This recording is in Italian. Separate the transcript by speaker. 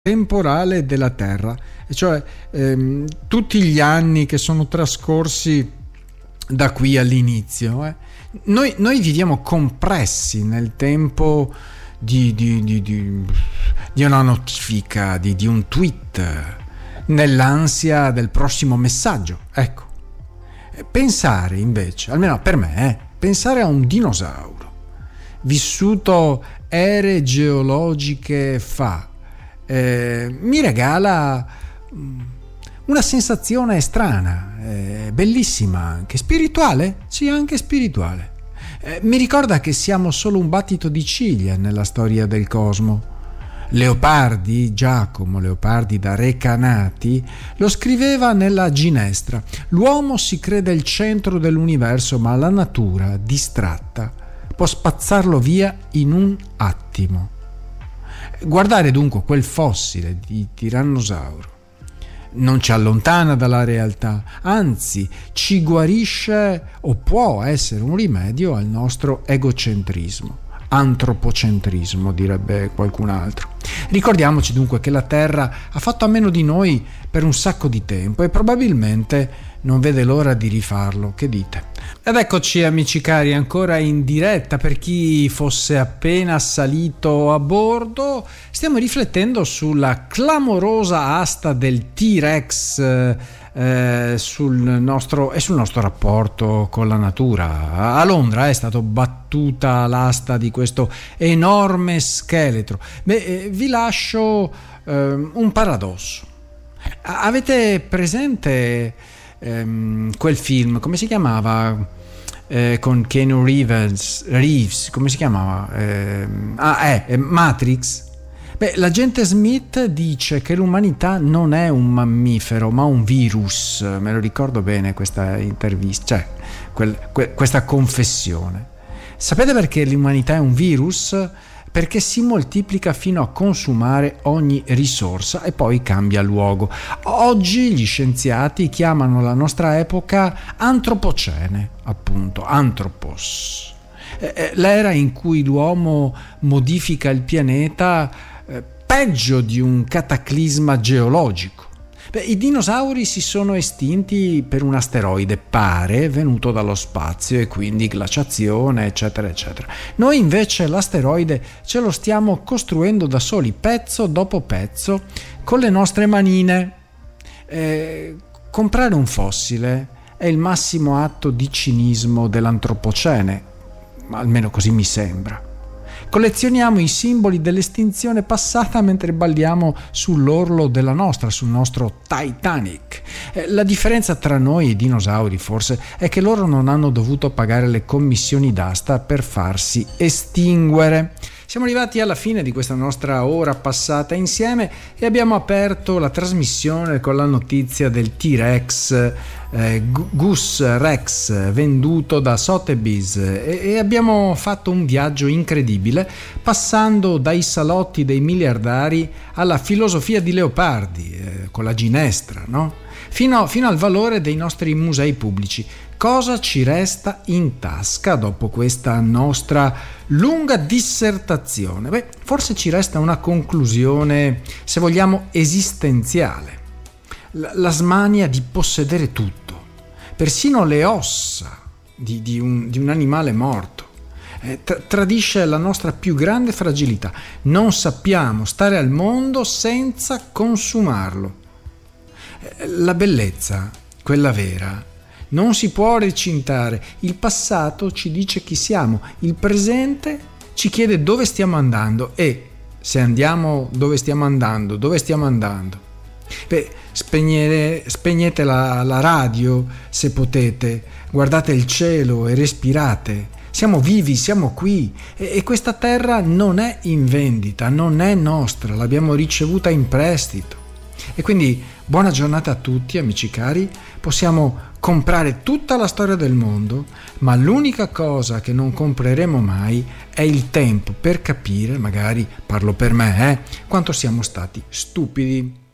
Speaker 1: temporale della Terra, e cioè tutti gli anni che sono trascorsi da qui all'inizio. Noi viviamo compressi nel tempo di una notifica, di un tweet, nell'ansia del prossimo messaggio. Ecco, pensare invece, almeno per me, pensare a un dinosauro vissuto ere geologiche fa, mi regala una sensazione strana, bellissima, anche spirituale, sì, anche spirituale. Mi ricorda che siamo solo un battito di ciglia nella storia del cosmo. Giacomo Leopardi da Recanati lo scriveva nella Ginestra: l'uomo si crede il centro dell'universo, ma la natura, distratta, può spazzarlo via in un attimo. Guardare dunque quel fossile di tirannosauro non ci allontana dalla realtà, anzi ci guarisce, o può essere un rimedio al nostro egocentrismo, antropocentrismo direbbe qualcun altro. Ricordiamoci dunque che la Terra ha fatto a meno di noi per un sacco di tempo e probabilmente non vede l'ora di rifarlo. Che dite? Ed eccoci, amici cari, ancora in diretta. Per chi fosse appena salito a bordo, stiamo riflettendo sulla clamorosa asta del T-Rex, sul nostro rapporto con la natura. A Londra è stato battuta l'asta di questo enorme scheletro. Vi lascio un paradosso. Avete presente quel film, come si chiamava, con Keanu Reeves, come si chiamava? Matrix. L'agente Smith dice che l'umanità non è un mammifero ma un virus. Me lo ricordo bene questa intervista, cioè questa confessione. Sapete perché l'umanità è un virus? Perché si moltiplica fino a consumare ogni risorsa e poi cambia luogo. Oggi gli scienziati chiamano la nostra epoca antropocene, appunto, anthropos. L'era in cui l'uomo modifica il pianeta peggio di un cataclisma geologico. I dinosauri si sono estinti per un asteroide, pare, venuto dallo spazio, e quindi glaciazione, eccetera, eccetera. Noi invece l'asteroide ce lo stiamo costruendo da soli, pezzo dopo pezzo, con le nostre manine. Comprare un fossile è il massimo atto di cinismo dell'antropocene, almeno così mi sembra. Collezioniamo i simboli dell'estinzione passata mentre balliamo sull'orlo sul nostro Titanic. La differenza tra noi e i dinosauri forse è che loro non hanno dovuto pagare le commissioni d'asta per farsi estinguere. Siamo arrivati alla fine di questa nostra ora passata insieme e abbiamo aperto la trasmissione con la notizia del T-Rex, Gus Rex, venduto da Sotheby's, e abbiamo fatto un viaggio incredibile passando dai salotti dei miliardari alla filosofia di Leopardi, con la Ginestra, no? Fino al valore dei nostri musei pubblici. Cosa ci resta in tasca dopo questa nostra lunga dissertazione? Forse ci resta una conclusione, se vogliamo, esistenziale. La smania di possedere tutto, persino le ossa di un animale morto. Tradisce la nostra più grande fragilità. Non sappiamo stare al mondo senza consumarlo. La bellezza, quella vera, non si può recintare. Il passato ci dice chi siamo, il presente ci chiede dove stiamo andando, e se andiamo dove stiamo andando. Spegnete la radio se potete, guardate il cielo e respirate. Siamo vivi, siamo qui, e questa terra non è in vendita, non è nostra, l'abbiamo ricevuta in prestito. E quindi buona giornata a tutti, amici cari. Possiamo comprare tutta la storia del mondo, ma l'unica cosa che non compreremo mai è il tempo per capire, magari parlo per me, quanto siamo stati stupidi.